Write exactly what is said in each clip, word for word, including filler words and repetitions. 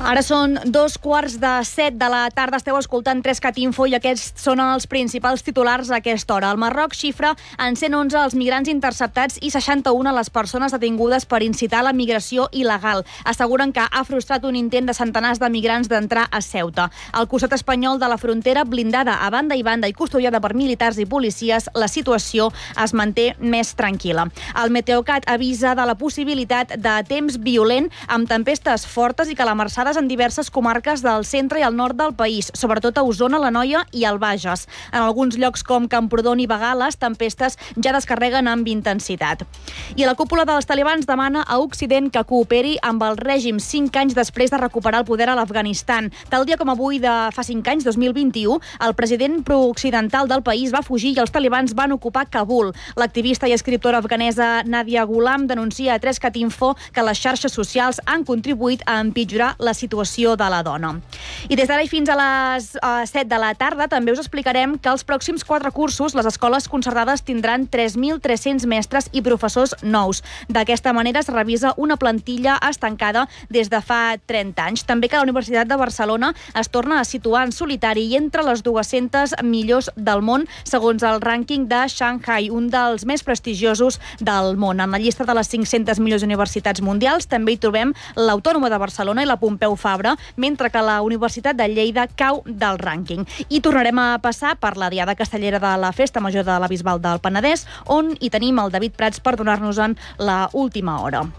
Ara són dos quarts de set de la tarda, esteu escoltant tres cat info i aquests són els principals titulars a aquesta hora. El Marroc xifra en cent onze els migrants interceptats i seixanta-una les persones detingudes per incitar la migració il·legal. Asseguren que ha frustrat un intent de centenars de migrants d'entrar a Ceuta. Al costat espanyol de la frontera, blindada a banda i banda i custodiada per militars i policies, la situació es manté més tranquil·la. El Meteocat avisa de la possibilitat de temps violent amb tempestes fortes i calamarsades en diverses comarques del centre i el nord del país, sobretot a Osona, l'Anoia i el Bages. En alguns llocs com Camprodon i Bagà, les tempestes ja descarreguen amb intensitat. I la cúpula dels talibans demana a Occident que cooperi amb el règim cinc anys després de recuperar el poder a l'Afganistan. Tal dia com avui de fa cinc anys, dos mil vint-i-u, el president prooccidental del país va fugir i els talibans van ocupar Kabul. L'activista i escriptora afganesa Nadia Ghulam denuncia a tres cat info que les xarxes socials han contribuït a empitjorar la situació de la dona. I des d'ara i fins a les uh, set de la tarda també us explicarem que els pròxims quatre cursos les escoles concertades tindran tres mil tres-cents mestres i professors nous. D'aquesta manera es revisa una plantilla estancada des de fa trenta anys. També que la Universitat de Barcelona es torna a situar en solitari i entre les dues-centes millors del món segons el rànquing de Shanghai, un dels més prestigiosos del món. En la llista de les cinc-centes millors universitats mundials també hi trobem l'Autònoma de Barcelona i la Pompeu Fabra, mentre que la Universitat de Lleida cau del rànquing. I tornarem a passar per la Diada Castellera de la Festa Major de la Bisbal del Penedès, on hi tenim el David Prats per donar-nos-en la última hora.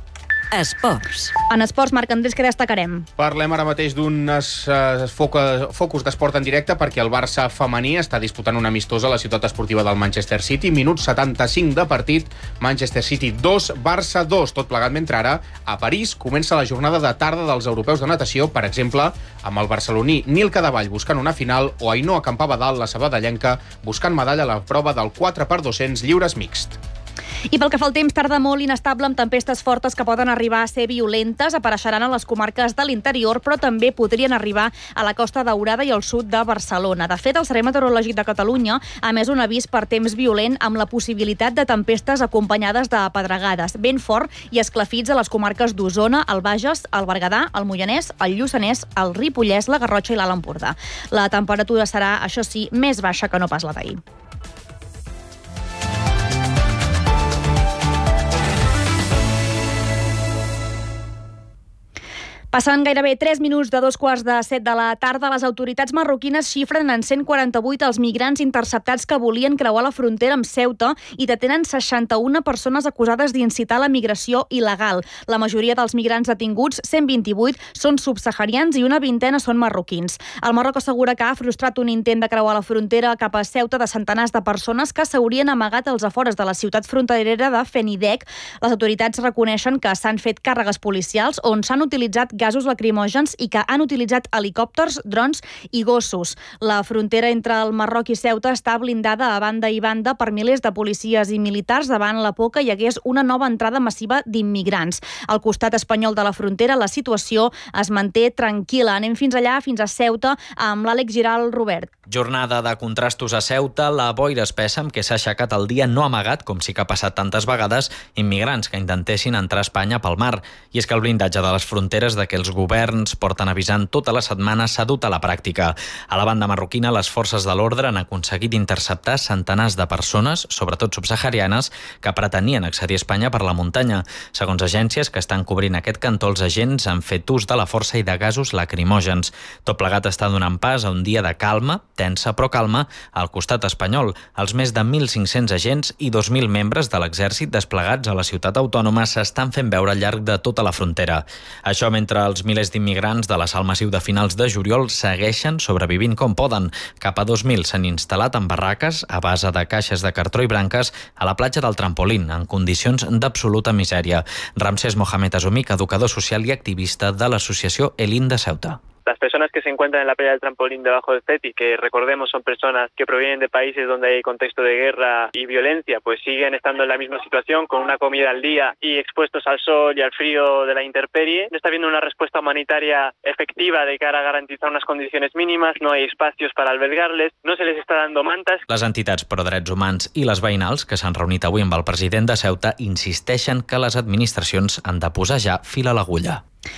Esports. En esports, Marc Andrés, què destacarem? Parlem ara mateix d'un uh, focus d'esport en directe perquè el Barça femení està disputant una amistosa a la ciutat esportiva del Manchester City. Minut setanta-cinc de partit, Manchester City dos, Barça dos. Tot plegat mentre ara, a París, comença la jornada de tarda dels europeus de natació, per exemple, amb el barceloní Nil Cadevall buscant una final o Ainhoa Campabadal, la sabadellenca, buscant medalla a la prova del quatre per dos-cents lliures mixt. I pel que fa al temps, tarda molt inestable amb tempestes fortes que poden arribar a ser violentes, apareixeran a les comarques de l'interior, però també podrien arribar a la Costa Daurada i al sud de Barcelona. De fet, el Servei Meteorològic de Catalunya ha emès un avís per temps violent amb la possibilitat de tempestes acompanyades de pedregades, vent fort i esclafits a les comarques d'Osona, el Bages, el Berguedà, el Moianès, el Lluçanès, el Ripollès, la Garrotxa i l'Alt Empordà. La temperatura serà, això sí, més baixa que no pas la d'ahir. Passant gairebé tres minuts de dos quarts de set de la tarda, les autoritats marroquines xifren en cent quaranta-vuit els migrants interceptats que volien creuar la frontera amb Ceuta i detenen seixanta-una persones acusades d'incitar la migració il·legal. La majoria dels migrants detinguts, cent vint-i-vuit, són subsaharians i una vintena són marroquins. El Marroc assegura que ha frustrat un intent de creuar la frontera cap a Ceuta de centenars de persones que s'haurien amagat als afores de la ciutat fronterera de Fenidec. Les autoritats reconeixen que s'han fet càrregues policials on s'han utilitzat gasos lacrimògens i que han utilitzat helicòpters, drons i gossos. La frontera entre el Marroc i Ceuta està blindada a banda i banda per milers de policies i militars davant la por que hi hagués una nova entrada massiva d'immigrants. Al costat espanyol de la frontera la situació es manté tranquil·la. Anem fins allà, fins a Ceuta, amb l'Àlex Giral. Robert. Jornada de contrastos a Ceuta, la boira espessa amb què s'ha aixecat el dia no amagat, com sí que ha passat tantes vegades, immigrants que intentessin entrar a Espanya pel mar. I és que el blindatge de les fronteres de que els governs porten avisant tota la setmana s'ha dut a la pràctica. A la banda marroquina, les forces de l'ordre han aconseguit interceptar centenars de persones, sobretot subsaharianes, que pretenien accedir a Espanya per la muntanya. Segons agències que estan cobrint aquest cantó, els agents han fet ús de la força i de gasos lacrimògens. Tot plegat està donant pas a un dia de calma, tensa però calma, al costat espanyol. Els més de mil cinc-cents agents i dos mil membres de l'exèrcit desplegats a la ciutat autònoma s'estan fent veure al llarg de tota la frontera. Això mentre els milers d'immigrants de l'assalt massiu de finals de juliol segueixen sobrevivint com poden. Cap a dos mil s'han instal·lat en barraques a base de caixes de cartró i branques a la platja del Trampolín, en condicions d'absoluta misèria. Ramsés Mohamed Azumik, educador social i activista de l'associació Elin de Ceuta. Las personas que se encuentran en la playa del Trampolín debajo del Ceti, que recordemos son personas que provienen de países donde hay contexto de guerra y violencia, pues siguen estando en la misma situación, con una comida al día y expuestos al sol y al frío de la intemperie. No está habiendo una respuesta humanitaria efectiva de cara a garantizar unas condiciones mínimas, no hay espacios para albergarles, no se les está dando mantas. Les entitats pro drets humans i les veïnals, que s'han reunit avui amb el president de Ceuta, insisteixen que les administracions han de posar ja fil a l'agulla.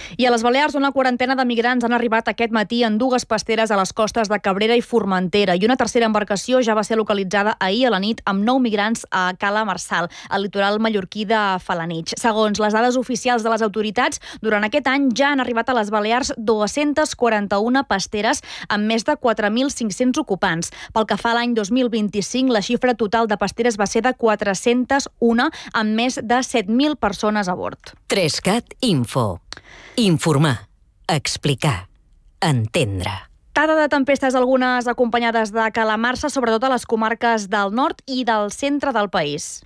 I a les Balears, una quarantena de migrants han arribat aquest matí en dues pasteres a les costes de Cabrera i Formentera, i una tercera embarcació ja va ser localitzada ahir a la nit amb nou migrants a Cala Marçal, al litoral mallorquí de Felanitx. Segons les dades oficials de les autoritats, durant aquest any ja han arribat a les Balears dos-centes quaranta-una pasteres amb més de quatre mil cinc-cents ocupants. Pel que fa a l'any dos mil vint-i-cinc, la xifra total de pasteres va ser de quatre-centes una amb més de set mil persones a bord. Trescat Info. Informar, explicar, entendre. Tada de tempestes, algunes acompanyades de calamarsa, sobretot a les comarques del nord i del centre del país.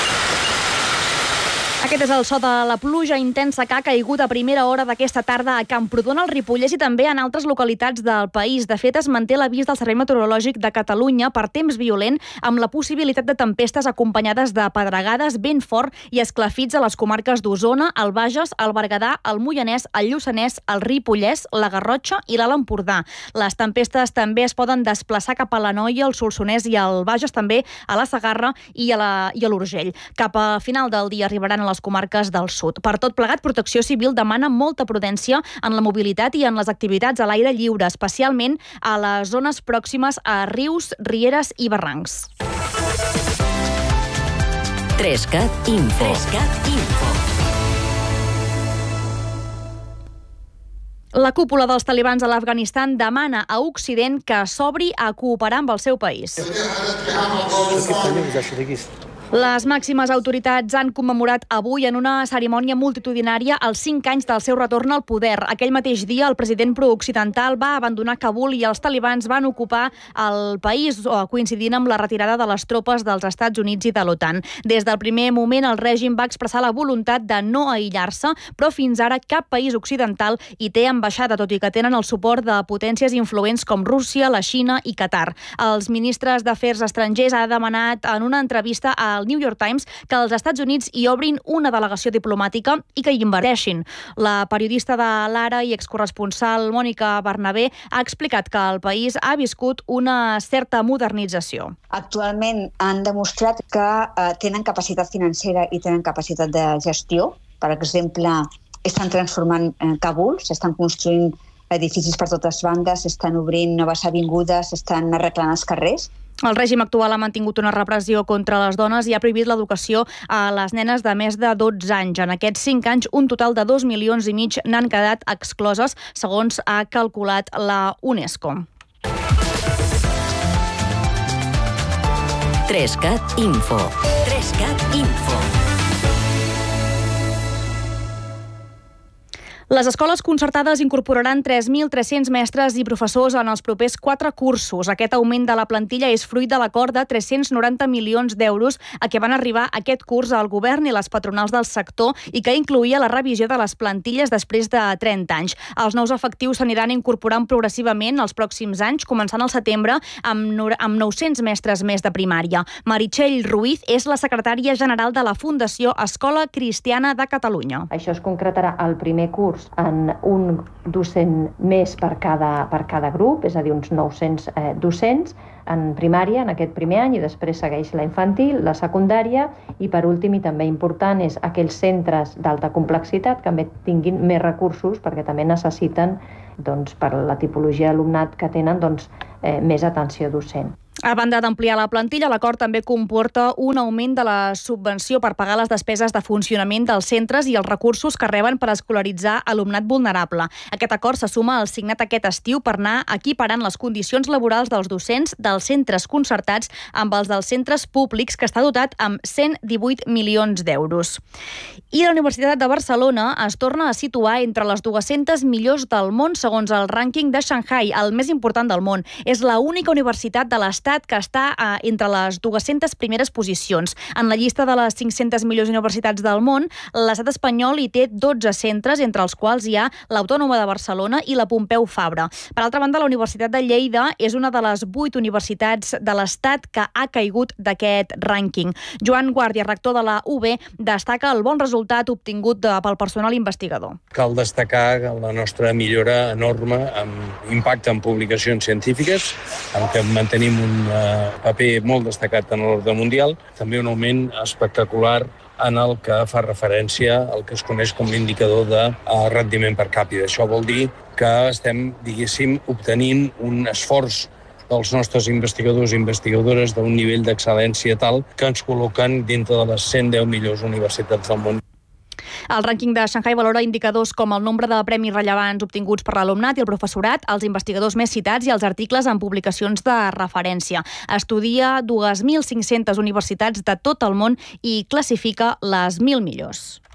Aquest és el so de la pluja intensa que ha caigut a primera hora d'aquesta tarda a Camprodon, al Ripollès i també en altres localitats del país. De fet, es manté l'avís del Servei Meteorològic de Catalunya per temps violent, amb la possibilitat de tempestes acompanyades de pedregades, vent fort i esclafits a les comarques d'Osona, el Bages, el Berguedà, el Moianès, el Lluçanès, el Ripollès, la Garrotxa i l'Alt Empordà. Les tempestes també es poden desplaçar cap a l'Anoia, el Solsonès i el Bages, també a la Segarra i a l'Urgell. Cap a final del dia arribaran a les comarques del sud. Per tot plegat, Protecció Civil demana molta prudència en la mobilitat i en les activitats a l'aire lliure, especialment a les zones pròximes a rius, rieres i barrancs. Trescat Info. Trescat Info. La cúpula dels talibans a l'Afganistan demana a Occident que s'obri a cooperar amb el seu país. Les màximes autoritats han commemorat avui en una cerimònia multitudinària els cinc anys del seu retorn al poder. Aquell mateix dia, el president prooccidental va abandonar Kabul i els talibans van ocupar el país, coincidint amb la retirada de les tropes dels Estats Units i de l'OTAN. Des del primer moment, el règim va expressar la voluntat de no aïllar-se, però fins ara cap país occidental hi té ambaixada, tot i que tenen el suport de potències influents com Rússia, la Xina i Qatar. Els ministres d'Afers Estrangers han demanat en una entrevista a al New York Times que els Estats Units hi obrin una delegació diplomàtica i que hi inverteixin. La periodista de l'Ara i excorresponsal Mònica Bernabé ha explicat que el país ha viscut una certa modernització. Actualment han demostrat que eh, tenen capacitat financera i tenen capacitat de gestió. Per exemple, estan transformant eh, Kabul, s'estan construint edificis per totes bandes, s'estan obrint noves avingudes, s'estan arreglant els carrers. El règim actual ha mantingut una repressió contra les dones i ha prohibit l'educació a les nenes de més de dotze anys. En aquests cinc anys, un total de dos milions i mig n'han quedat excloses, segons ha calculat la UNESCO. Trescat Info. Trescat Info. Les escoles concertades incorporaran tres mil tres-cents mestres i professors en els propers quatre cursos. Aquest augment de la plantilla és fruit de l'acord de tres-cents noranta milions d'euros a què van arribar aquest curs al govern i les patronals del sector i que incloïa la revisió de les plantilles després de trenta anys. Els nous efectius s'aniran incorporant progressivament els pròxims anys, començant al setembre amb nou-cents mestres més de primària. Meritxell Ruiz és la secretària general de la Fundació Escola Cristiana de Catalunya. Això es concretarà al primer curs en un docent més per cada, per cada grup, és a dir, uns nou-cents eh, docents en primària en aquest primer any i després segueix la infantil, la secundària i per últim i també important és aquells centres d'alta complexitat que també tinguin més recursos perquè també necessiten doncs, per la tipologia d'alumnat que tenen doncs, eh, més atenció docent. A banda d'ampliar la plantilla, l'acord també comporta un augment de la subvenció per pagar les despeses de funcionament dels centres i els recursos que reben per escolaritzar alumnat vulnerable. Aquest acord se suma al signat aquest estiu per anar equiparant les condicions laborals dels docents dels centres concertats amb els dels centres públics, que està dotat amb cent divuit milions d'euros. I la Universitat de Barcelona es torna a situar entre les dues-centes millors del món segons el rànquing de Shanghai, el més important del món. És l'única universitat de l'Estat que està eh, entre les dues-centes primeres posicions. En la llista de les cinc-centes millors universitats del món, l'estat espanyol hi té dotze centres, entre els quals hi ha l'Autònoma de Barcelona i la Pompeu Fabra. Per altra banda, la Universitat de Lleida és una de les vuit universitats de l'Estat que ha caigut d'aquest rànquing. Joan Guàrdia, rector de la U B, destaca el bon resultat obtingut de, pel personal investigador. Cal destacar la nostra millora enorme amb impacte en publicacions científiques, en què mantenim un paper molt destacat en l'ordre mundial, també un augment espectacular en el que fa referència al que es coneix com l'indicador de rendiment per càpita. Això vol dir que estem, diguéssim, obtenint un esforç dels nostres investigadors i investigadores d'un nivell d'excel·lència tal que ens col·loquen dintre de les cent deu millors universitats del món. El rànquing de Shanghai valora indicadors com el nombre de premis rellevants obtinguts per l'alumnat i el professorat, els investigadors més citats i els articles en publicacions de referència. Estudia dues mil cinc-centes universitats de tot el món i classifica les mil millors.